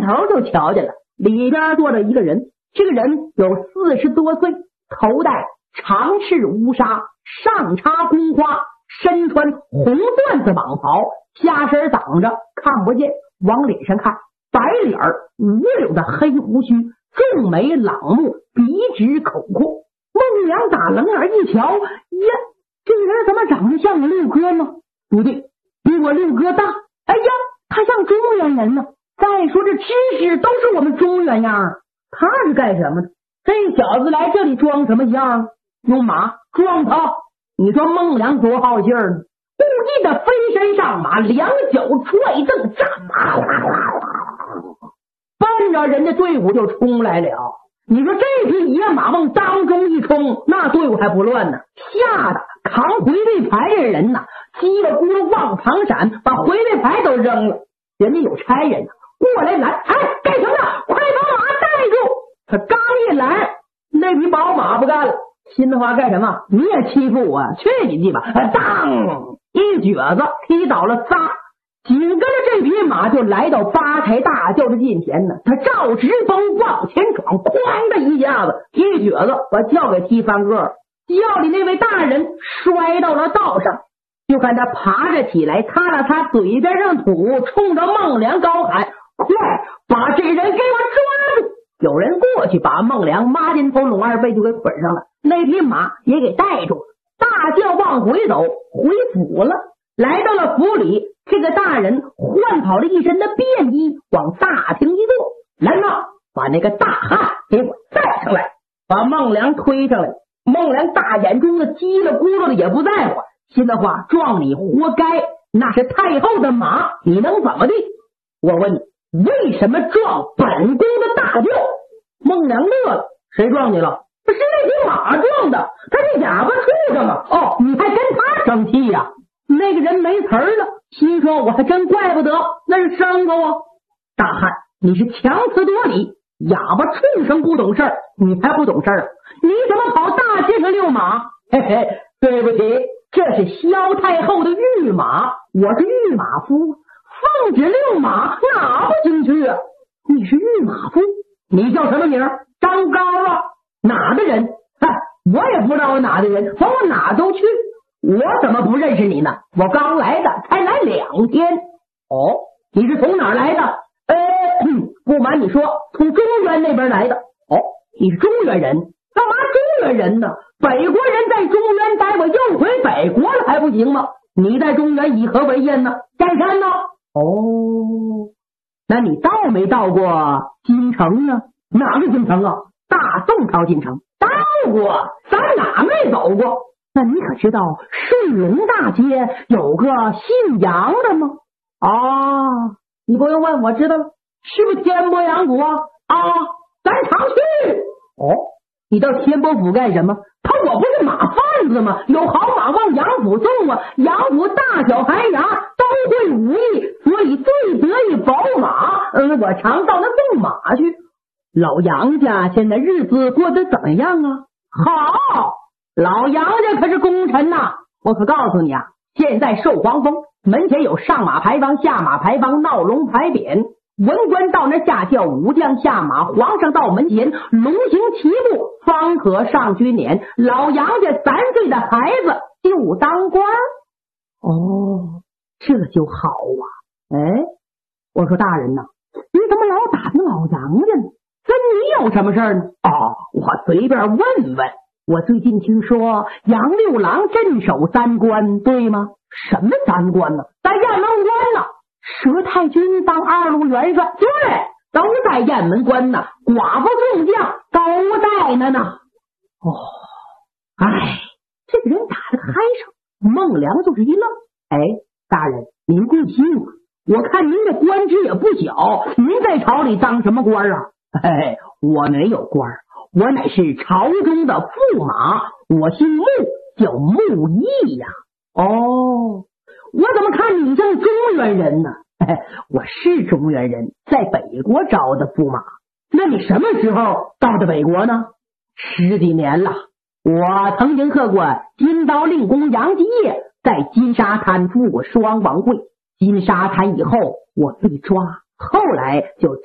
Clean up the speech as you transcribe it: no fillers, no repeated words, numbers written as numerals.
头就瞧见了，里边坐着一个人，这个人有40多岁，头戴长赤乌纱，上插宫花，身穿红缎子蟒袍，下身挡着看不见，往脸上看白脸五绺的黑胡须，重眉朗目，鼻直口阔。孟良打冷眼一瞧，呀，这个人怎么长得像我六哥呢？不对，比我六哥大。哎呀，他像中原人呢。再说这知识都是我们中原样，他是干什么的？这小子来这里装什么样？用马撞他！你说孟良多好劲儿呢？故意的飞身上马，两脚踹蹬，战马奔着人家队伍就冲来了。你说这匹野马往当中一冲，那队伍还不乱呢？吓得扛回力牌的人呐，叽里咕噜往旁闪，把回力牌都扔了。人家有差人过来拦，哎，干什么呢？快把马带住！他刚一拦，那匹宝马不干了，心里话干什么？你也欺负我，去你鸡巴！当一蹶子踢倒了仨，紧跟着这匹马就来到发财大轿的近前呢。他照直风往前闯，哐的一下子，一蹶子把轿给踢翻个了。轿里那位大人摔到了道上，就看他爬着起来，擦了擦嘴边上土，冲着孟良高喊：快把这人给我抓住！有人过去把孟良抹肩头拢二背就给捆上了，那匹马也给带住了。大轿往回走，回府了。来到了府里，这个大人换跑了一身的便衣，往大厅一坐，来嘛，把那个大汉给我带上来，把孟良推上来。孟良大眼中的叽里咕噜的也不在乎，心里话撞你活该，那是太后的马，你能怎么地？我问你，为什么撞本宫的大轿？孟良乐了，谁撞你了？是那匹马撞的，他是哑巴畜生啊！哦，你还跟他生气呀？那个人没词儿了，心说我还真怪不得，那是牲口啊！大汉，你是强词夺理，哑巴畜生不懂事儿，你还不懂事儿啊？你怎么跑大街上遛马？嘿嘿，对不起，这是萧太后的御马，我是御马夫，奉旨遛马哪不进去啊？你是御马夫，你叫什么名？张高啊？哪的人？哎，我也不知道我哪的人，反正我哪都去。我怎么不认识你呢？我刚来的，才来2天。哦，你是从哪儿来的？不瞒你说，从中原那边来的。哦，你是中原人？干嘛中原人呢？北国人在中原待过，又回北国了还不行吗？你在中原以何为业呢？占山呢？哦，那你到没到过京城呢？哪个京城啊？大宋朝京城。到过，咱哪没走过？那你可知道顺龙大街有个姓杨的吗？啊，你不用问，我知道了，是不是天波杨府啊？啊，咱常去。哦，你到天波府干什么？我不是马贩子吗？有好马往杨府送啊，杨府大小孩牙都会武艺，所以最得意宝马。我常到那送马去。老杨家现在日子过得怎么样啊？好，老杨家可是功臣呐！我可告诉你啊，现在受皇封，门前有上马牌坊、下马牌坊、闹龙牌匾，文官到那下轿，武将下马，皇上到门前，龙行齐步，方可上军辇。老杨家3岁的孩子就当官。哦，这就好啊！哎，我说大人呐，你怎么老打听老杨家呢？跟你有什么事儿呢？哦，我随便问问。我最近听说杨六郎镇守3关，对吗？什么3关呢？在雁门关呢。佘太君当2路元帅，对，都在雁门关呢。寡妇众将都在呢。哦，哎，这个人打了个嗨声，孟良就是一愣。哎，大人，您贵姓啊？我看您这官职也不小，您在朝里当什么官啊？嘿，我没有官，我乃是朝中的驸马，我姓穆，叫穆义呀。哦，我怎么看你像中原人呢？我是中原人，在北国招的驸马。那你什么时候到的北国呢？10几年了。我曾经和过金刀令公杨继业，在金沙滩赴过双王会。金沙滩以后我被抓，后来就